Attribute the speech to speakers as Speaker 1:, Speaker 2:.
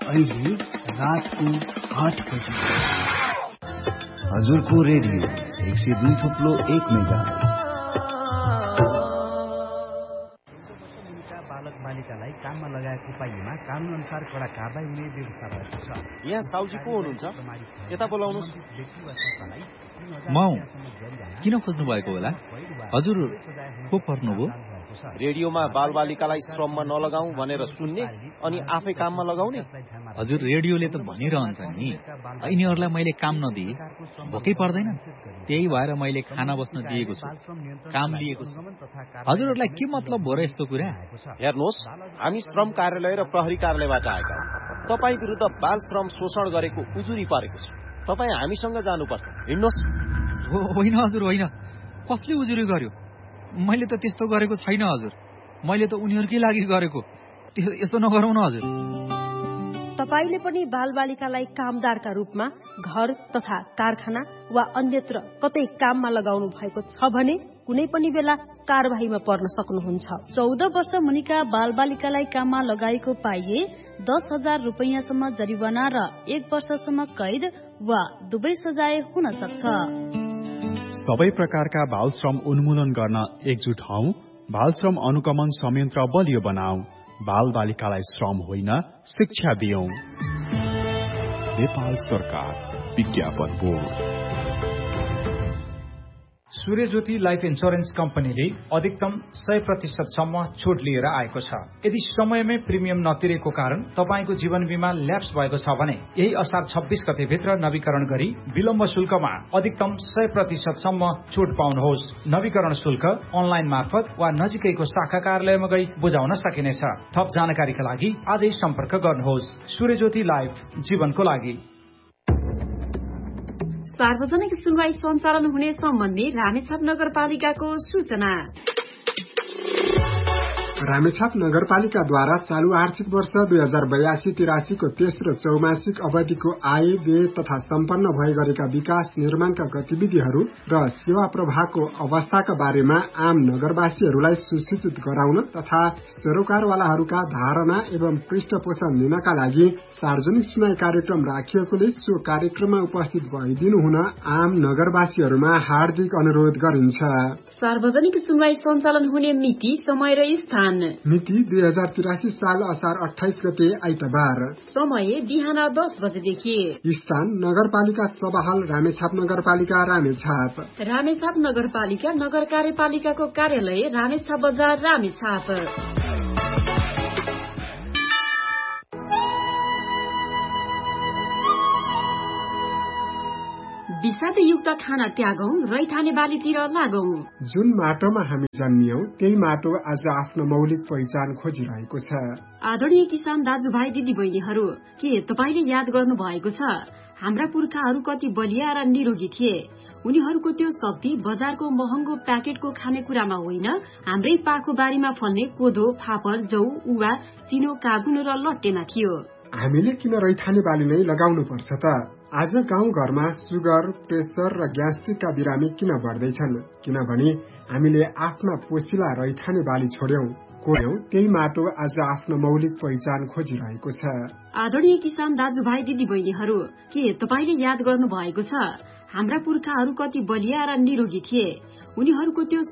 Speaker 1: अहिले रातको 8 बजे
Speaker 2: हजुरको रेडियो 102.1 मेगाहर्ज।
Speaker 3: बालक बालिकालाई काममा लगाएको पाइएमा कानून अनुसार कडा कारबाही हुने व्यवस्था रहेको छ।
Speaker 4: यहाँ साउजी को हुनुहुन्छ? यता बोलाउनुस्।
Speaker 5: म किन खोज्नु भएको होला? हजुर को पर्नुभयो?
Speaker 4: रेडियोमा बालबालिकालाई श्रममा नलगाऊ भनेर सुन्ने अनि आफै काममा लगाउने।
Speaker 5: हजुर रेडियोले त भनिरहन्छ नि, यिनीहरूलाई मैले काम नदिए भोकै पर्दैन, त्यही भएर मैले खाना बस्न दिएको छु, काम लिएको छु। हजुरहरूलाई के मतलब हो र यस्तो कुरा?
Speaker 4: हेर्नुहोस्, हामी श्रम कार्यालय र प्रहरी कार्यालयबाट आएका हौं। तपाईँ विरुद्ध बाल श्रम शोषण गरेको उजुरी परेको छ। तपाईँ हामीसँग जानुपर्छ। हिँड्नुहोस्।
Speaker 5: होइन हजुर होइन, कसले उजुरी गर्यो? मैले त त्यस्तो गरेको छैन हजुर, मैले त उनीहरूकै लागि गरेको। यसो नगरौँ न हजुर।
Speaker 6: तपाईले पनि बालबालिकालाई कामदारका रूपमा घर तथा कारखाना वा अन्यत्र कतै काममा लगाउनु भएको छ भने कुनै पनि बेला कारबाहीमा पर्न सक्नुहुन्छ।
Speaker 7: 14 वर्ष मुनिका बालबालिकालाई काममा लगाएको पाइए 10,000 रुपैयाँसम्म जरिवाना र 1 वर्षसम्म कैद वा दुवै सजाय हुन सक्छ।
Speaker 8: सबै प्रकारका बाल श्रम उन्मूलन गर्न एकजुट हौं। बाल श्रम अनुगमन संयन्त्र बलियो बनाऊ। बाल बालिकालाई श्रम होइन, शिक्षा दियौं।
Speaker 9: नेपाल सरकार विज्ञापन बोर्ड।
Speaker 10: सूर्यज्योति लाइफ इन्स्योरेन्स कम्पनीले अधिकतम 100% सम्म छुट लिएर आएको छ। यदि समयमै प्रिमियम नतिरेको कारण तपाईको जीवन बीमा ल्याप्स भएको छ भने यही असार 26 गते भित्र नवीकरण गरी विलम्ब शुल्कमा अधिकतम 100% सम्म छुट पाउनुहोस्। नवीकरण शुल्क अनलाइन मार्फत वा नजिकैको शाखा कार्यालयमा गई बुझाउन सकिनेछ। थप जानकारीका लागि आजै सम्पर्क गर्नुहोस्। सूर्यज्योति लाइफ, जीवनको लागि।
Speaker 11: सार्वजनिक सुनवाई सञ्चालन हुने सम्बन्धी रामेछाप नगरपालिकाको सूचना।
Speaker 12: रामेछाप नगरपालिकाद्वारा चालू आर्थिक वर्ष 2082-83 को तेस्रो चौमासिक अवधिको आय, व्यय तथा सम्पन्न भए गरेका विकास निर्माणका गतिविधिहरू र सेवा प्रवाहको अवस्थाका बारेमा आम नगरवासीहरूलाई सुसूचित गराउन तथा सरोकारवालाहरूका धारणा एवं पृष्ठपोषण लिनका लागि सार्वजनिक सुनवाई कार्यक्रम राखिएकोले सो कार्यक्रममा उपस्थित भइदिनु हुन आम नगरवासीहरूमा हार्दिक अनुरोध गरिन्छ।
Speaker 11: सार्वजनिक सुनवाई सञ्चालन हुने मिति, समय र स्थान।
Speaker 12: मिति 2083 साल असार 28 गते आइतबार।
Speaker 11: समय बिहान 10 बजेदेखि।
Speaker 12: स्थान नगरपालिका सभाहल, रामेछाप नगरपालिका, रामेछाप।
Speaker 11: रामेछाप नगरपालिका नगर कार्यपालिकाको कार्यालय रामेछाप बजार, रामेछाप। विषादयुक्त खाना त्यागौं, रैथाने बालीतिर लागौं।
Speaker 12: जुन माटोमा हामी जन्मियौं त्यही माटो आज आफ्नो मौलिक पहिचान खोजिरहेको छ।
Speaker 11: आदरणीय किसान दाजुभाइ दिदी बहिनीहरू, के तपाईले याद गर्नु भएको छ हाम्रा पुर्खाहरू कति बलिया र निरोगी थिए? उनीहरूको त्यो शक्ति बजारको महँगो प्याकेटको खानेकुरामा होइन, हाम्रै पाखो बारीमा फल्ने कोदो, फापर, जौ, उवा, चिनो, काबुन र लट्टेमा थियो।
Speaker 12: हामीले किन रैथाने बाली नै लगाउनु पर्छ त? आज गाउँ घरमा सुगर, प्रेसर र ग्यास्ट्रिकका बिरामी किन बढ्दैछन्? किनभने हामीले आफ्ना पोसिला रैथाने बाली छोड्यौं, कोड्यौं। त्यही माटो आज आफ्नो मौलिक पहिचान खोजिरहेको छ।
Speaker 11: आदरणीय किसान दाजुभाइ दिदी बहिनीहरू, के तपाईले याद गर्नु भएको छ हाम्रा पुर्खाहरू कति बलिया र निरोगी थिए? उनीहरूको त्यो